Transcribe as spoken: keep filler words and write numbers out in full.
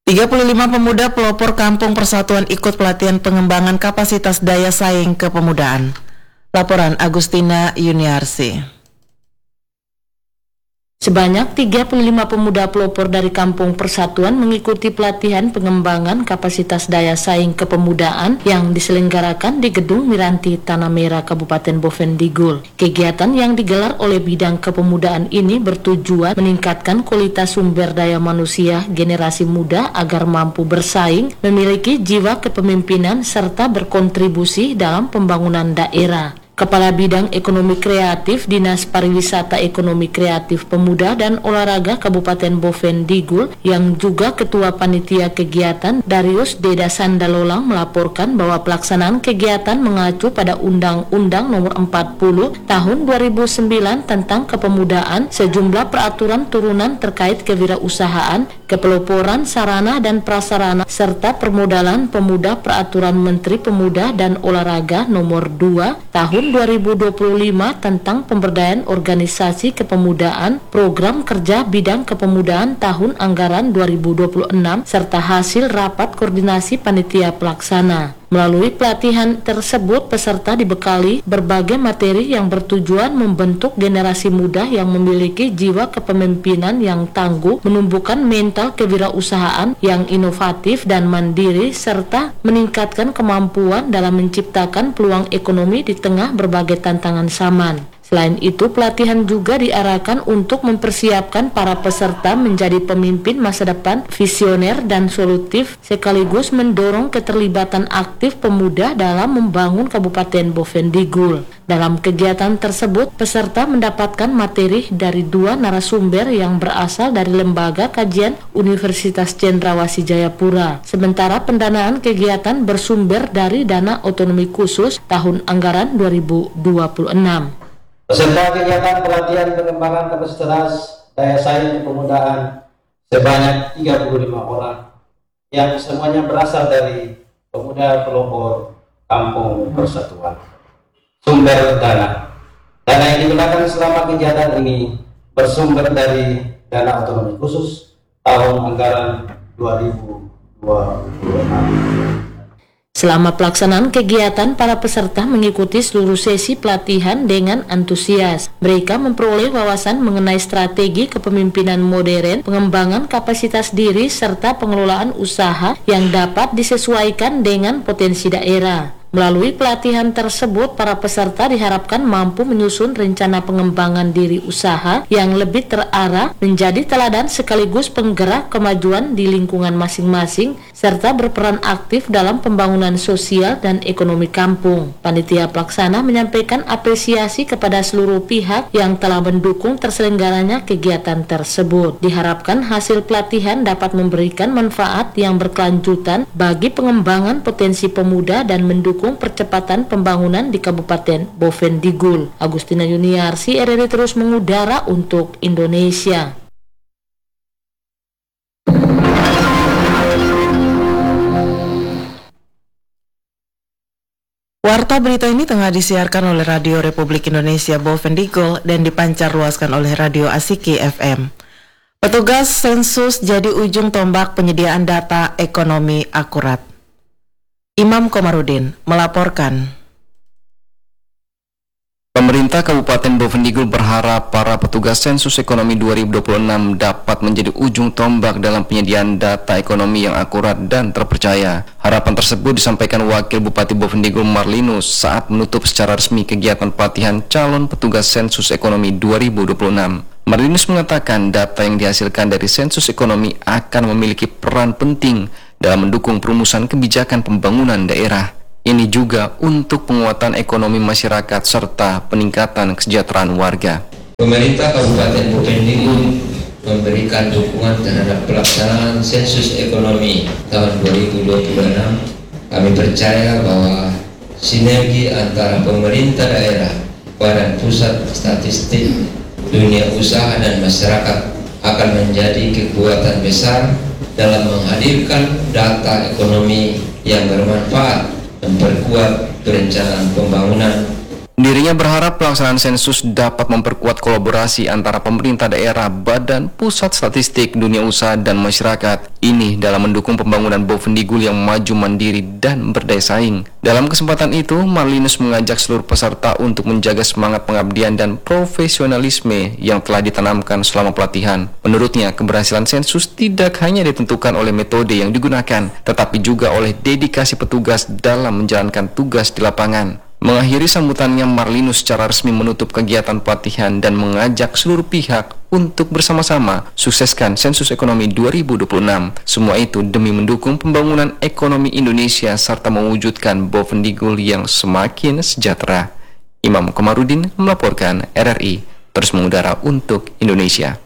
tiga puluh lima pemuda pelopor Kampung Persatuan ikut pelatihan pengembangan kapasitas daya saing kepemudaan. Laporan Agustina Yuniarsi. Sebanyak tiga puluh lima pemuda pelopor dari Kampung Persatuan mengikuti pelatihan pengembangan kapasitas daya saing kepemudaan yang diselenggarakan di Gedung Miranti Tanah Merah Kabupaten Bovendigul. Kegiatan yang digelar oleh bidang kepemudaan ini bertujuan meningkatkan kualitas sumber daya manusia generasi muda agar mampu bersaing, memiliki jiwa kepemimpinan serta berkontribusi dalam pembangunan daerah. Kepala Bidang Ekonomi Kreatif Dinas Pariwisata Ekonomi Kreatif Pemuda dan Olahraga Kabupaten Bovendigul yang juga Ketua Panitia Kegiatan Darius Deda Sandalolang melaporkan bahwa pelaksanaan kegiatan mengacu pada Undang-Undang Nomor empat puluh Tahun dua ribu sembilan tentang Kepemudaan, sejumlah peraturan turunan terkait kewirausahaan, kepeloporan sarana dan prasarana serta permodalan pemuda, Peraturan Menteri Pemuda dan Olahraga Nomor dua Tahun dua ribu dua puluh lima tentang pemberdayaan organisasi kepemudaan, program kerja bidang kepemudaan tahun anggaran dua ribu dua puluh enam serta hasil rapat koordinasi panitia pelaksana. Melalui pelatihan tersebut, peserta dibekali berbagai materi yang bertujuan membentuk generasi muda yang memiliki jiwa kepemimpinan yang tangguh, menumbuhkan mental kewirausahaan yang inovatif dan mandiri, serta meningkatkan kemampuan dalam menciptakan peluang ekonomi di tengah berbagai tantangan zaman. Selain itu, pelatihan juga diarahkan untuk mempersiapkan para peserta menjadi pemimpin masa depan visioner dan solutif, sekaligus mendorong keterlibatan aktif pemuda dalam membangun Kabupaten Bovendigul. Dalam kegiatan tersebut, peserta mendapatkan materi dari dua narasumber yang berasal dari Lembaga Kajian Universitas Cendrawasih Jayapura. Sementara pendanaan kegiatan bersumber dari Dana Otonomi Khusus tahun anggaran dua ribu dua puluh enam. Peserta kegiatan pelatihan pengembangan kapasitas daya saing kepemudaan sebanyak tiga puluh lima orang yang semuanya berasal dari pemuda pelopor Kampung Persatuan. Sumber dana. Dana yang digunakan selama kegiatan ini bersumber dari Dana Otonomi Khusus tahun anggaran dua ribu dua puluh enam. Selama pelaksanaan kegiatan, para peserta mengikuti seluruh sesi pelatihan dengan antusias. Mereka memperoleh wawasan mengenai strategi kepemimpinan modern, pengembangan kapasitas diri, serta pengelolaan usaha yang dapat disesuaikan dengan potensi daerah. Melalui pelatihan tersebut, para peserta diharapkan mampu menyusun rencana pengembangan diri usaha yang lebih terarah, menjadi teladan sekaligus penggerak kemajuan di lingkungan masing-masing, serta berperan aktif dalam pembangunan sosial dan ekonomi kampung. Panitia pelaksana menyampaikan apresiasi kepada seluruh pihak yang telah mendukung terselenggaranya kegiatan tersebut. Diharapkan hasil pelatihan dapat memberikan manfaat yang berkelanjutan bagi pengembangan potensi pemuda dan mendukung percepatan pembangunan di Kabupaten Bovendigul. Agustina Yuniarsi, R R I terus mengudara untuk Indonesia. Warta berita ini tengah disiarkan oleh Radio Republik Indonesia Bovendigul dan dipancar luaskan oleh Radio Asiki F M. Petugas sensus jadi ujung tombak penyediaan data ekonomi akurat. Imam Komarudin melaporkan. Pemerintah Kabupaten Bovendigul berharap para petugas sensus ekonomi dua ribu dua puluh enam dapat menjadi ujung tombak dalam penyediaan data ekonomi yang akurat dan terpercaya. Harapan tersebut disampaikan Wakil Bupati Bovendigul Marlinus saat menutup secara resmi kegiatan pelatihan calon petugas sensus ekonomi dua ribu dua puluh enam. Marlinus mengatakan data yang dihasilkan dari sensus ekonomi akan memiliki peran penting dalam mendukung perumusan kebijakan pembangunan daerah. Ini juga untuk penguatan ekonomi masyarakat serta peningkatan kesejahteraan warga. Pemerintah Kabupaten Bovendigul memberikan dukungan terhadap pelaksanaan sensus ekonomi tahun dua ribu dua puluh enam. Kami percaya bahwa sinergi antara pemerintah daerah, Badan Pusat Statistik, dunia usaha dan masyarakat akan menjadi kekuatan besar dalam menghadirkan data ekonomi yang bermanfaat, memperkuat perencanaan pembangunan, Dirinya berharap pelaksanaan sensus dapat memperkuat kolaborasi antara pemerintah daerah, Badan Pusat Statistik, dunia usaha, dan masyarakat. Ini dalam mendukung pembangunan Bovendigul yang maju mandiri dan berdaya saing. Dalam kesempatan itu, Marlinus mengajak seluruh peserta untuk menjaga semangat pengabdian dan profesionalisme yang telah ditanamkan selama pelatihan. Menurutnya, keberhasilan sensus tidak hanya ditentukan oleh metode yang digunakan, tetapi juga oleh dedikasi petugas dalam menjalankan tugas di lapangan. Mengakhiri sambutannya, Marlinus secara resmi menutup kegiatan pelatihan dan mengajak seluruh pihak untuk bersama-sama sukseskan sensus ekonomi dua ribu dua puluh enam. Semua itu demi mendukung pembangunan ekonomi Indonesia serta mewujudkan Bovendigul yang semakin sejahtera. Imam Komarudin melaporkan, R R I terus mengudara untuk Indonesia.